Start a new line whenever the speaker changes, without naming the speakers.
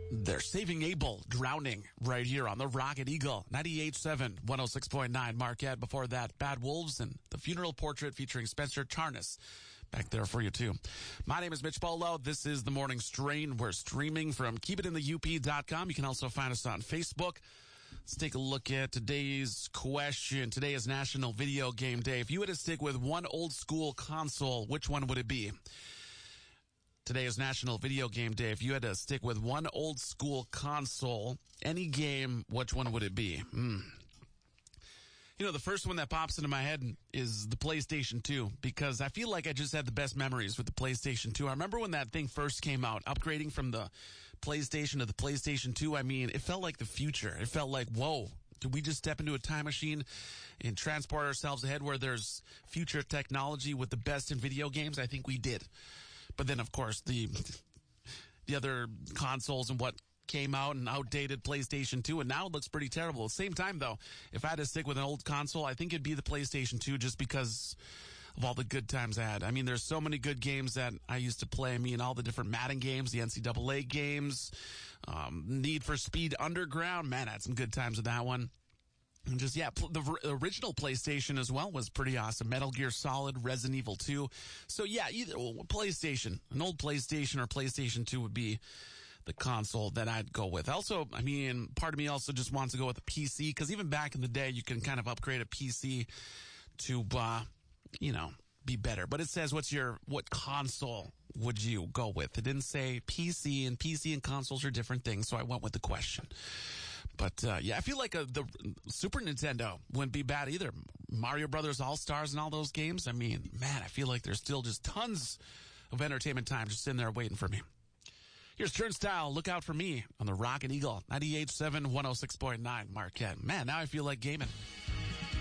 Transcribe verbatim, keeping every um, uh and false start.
They're saving Abel drowning right here on the Rocket Eagle. ninety-eight point seven, one oh six point nine Marquette. Before that, Bad Wolves and The Funeral Portrait featuring Spencer Charnas. Back there for you, too. My name is Mitch Polo. This is The Morning Strain. We're streaming from keep it in the U P dot com. You can also find us on Facebook. Let's take a look at today's question. Today is National Video Game Day. If you had to stick with one old school console, which one would it be? Today is National Video Game Day. If you had to stick with one old school console, any game, which one would it be? Hmm. You know, the first one that pops into my head is the PlayStation two, because I feel like I just had the best memories with the PlayStation two. I remember when that thing first came out, upgrading from the PlayStation to the PlayStation two. I mean, it felt like the future. It felt like, whoa, did we just step into a time machine and transport ourselves ahead where there's future technology with the best in video games? I think we did. But then, of course, the the other consoles and what came out and outdated PlayStation two, and now it looks pretty terrible. At the same time, though, if I had to stick with an old console, I think it'd be the PlayStation two just because of all the good times I had. I mean, there's so many good games that I used to play. I mean, all the different Madden games, the N C double A games, um, Need for Speed Underground. Man, I had some good times with that one. And just, yeah, the original PlayStation as well was pretty awesome. Metal Gear Solid, Resident Evil two. So, yeah, either PlayStation, an old PlayStation or PlayStation two would be the console that I'd go with. Also, I mean, part of me also just wants to go with a P C, because even back in the day, you can kind of upgrade a P C to, uh, you know, be better. But it says, what's your, what console would you go with? It didn't say P C, and P C and consoles are different things, so I went with the question. But, uh, yeah, I feel like a, the Super Nintendo wouldn't be bad either. Mario Brothers All-Stars and all those games. I mean, man, I feel like there's still just tons of entertainment time just sitting there waiting for me. Here's Turnstile. Look out for me on the Rocket Eagle. ninety-eight point seven, one oh six point nine Marquette. Man, now I feel like gaming.